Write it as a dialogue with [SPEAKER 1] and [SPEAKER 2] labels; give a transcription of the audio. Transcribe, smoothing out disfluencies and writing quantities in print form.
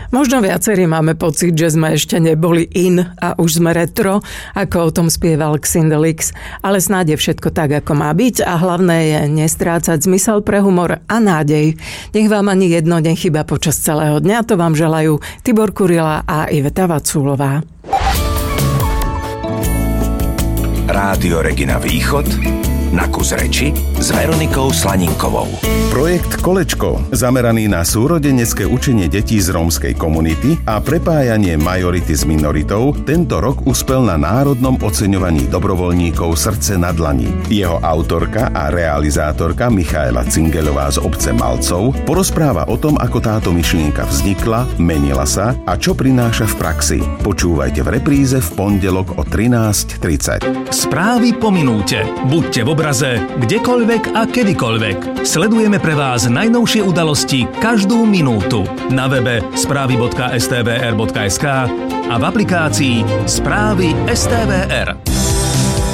[SPEAKER 1] Možno viacerí máme pocit, že sme ešte neboli in a už sme retro, ako o tom spieval Xindelix, ale snáď je všetko tak, ako má byť a hlavné je nestrácať zmysel pre humor a nádej. Nech vám ani jedno nechýba počas celého dňa, to vám želajú Tibor Kurila a Iveta Vaculová.
[SPEAKER 2] Rádio Regina Východ, na kus reči s Veronikou Slaninkovou.
[SPEAKER 3] Projekt Kolečko, zameraný na súrodenecké učenie detí z rómskej komunity a prepájanie majority s minoritou, tento rok uspel na národnom oceňovaní dobrovoľníkov Srdce na dlani. Jeho autorka a realizátorka Michaela Cingeľová z obce Malcov porozpráva o tom, ako táto myšlienka vznikla, menila sa a čo prináša v praxi. Počúvajte v repríze v pondelok o 13:30.
[SPEAKER 4] Správy po minúte. Buďte v obraze kdekoľvek a kedykoľvek. Sledujeme pre vás najnovšie udalosti každú minútu na webe správy.stvr.sk a v aplikácii Správy STVR.